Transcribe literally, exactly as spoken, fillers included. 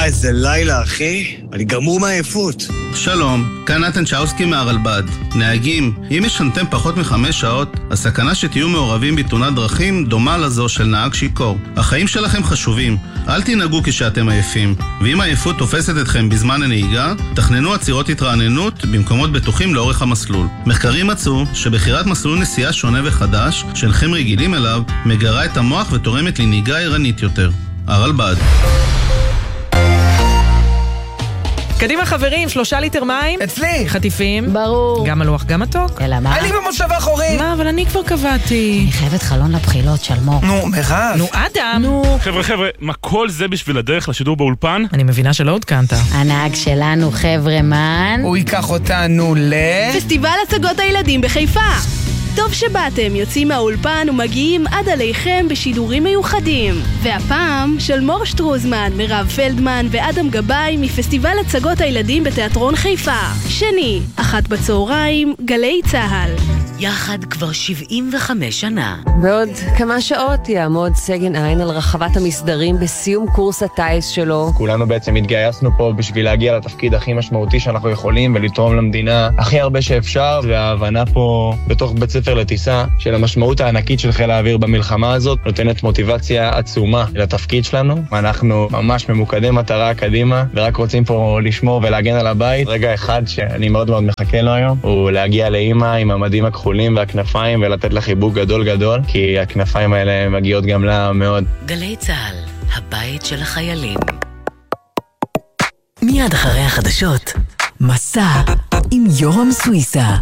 וואי, איזה לילה, אחי. אני גמור מהעייפות. שלום, כאן נתן צ'אוסקי מהרלב"ד. נהגים, אם ישנתם פחות מחמש שעות, הסכנה שתהיו מעורבים בתאונת דרכים דומה לזו של נהג שיכור. החיים שלכם חשובים, אל תנהגו כשאתם עייפים. ואם העייפות תופסת אתכם בזמן הנהיגה, תכננו עצירות התרעננות במקומות בטוחים לאורך המסלול. מחקרים מצאו שבחירת מסלול נסיעה שונה וחדש, שאינכם רגילים אליו, מגרה את המוח ותורמת לנהיגה ערנית יותר. הרלב"ד. קדימה חברים, שלושה ליטר מים. אצלי. חטיפים. ברור. גם הלוח, גם מתוק. אלא מה? אני במושב האחורי. מה, אבל אני כבר קבעתי. אני חייבת חלון לבחילות, שלמור. נו, מירב. נו, אדם. נו. חבר'ה, חבר'ה, מה כל זה בשביל הדרך לשידור באולפן? אני מבינה שלא עודכנת. הנהג שלנו, חבר'ה מן. הוא ייקח אותנו ל... פסטיבל הצגות הילדים בחיפה. טוב שבאתם, יוצאים מהאולפן ומגיעים עד עליכם בשידורים מיוחדים. והפעם של מור שטרוזמן, מירב פלדמן ואדם גבאי מפסטיבל הצגות הילדים בתיאטרון חיפה. שני, אחת בצהריים, גלי צהל. יחד כבר שבעים וחמש שנה. בעוד כמה שעות יעמוד סגן עין על רחבת המסדרים בסיום קורס הטייס שלו. כולנו בעצם התגייסנו פה בשביל להגיע לתפקיד הכי משמעותי שאנחנו יכולים ולתרום למדינה הכי הרבה שאפשר, וההבנה פה בתוך בית ספר לטיסה של המשמעות הענקית של חיל האוויר במלחמה הזאת נותנת מוטיבציה עצומה לתפקיד שלנו. אנחנו ממש ממוקדי מטרה קדימה ורק רוצים פה לשמור ולהגן על הבית. רגע אחד שאני מאוד מאוד מחכה לו היום הוא להגיע לאמא עם המדים הכחולים והכנפיים ולתת לה חיבוק גדול גדול, כי הכנפיים האלה מגיעות גם לה מאוד. גלי צהל, הבית של החיילים. מיד אחרי החדשות, מסע עם יורם סוויסה.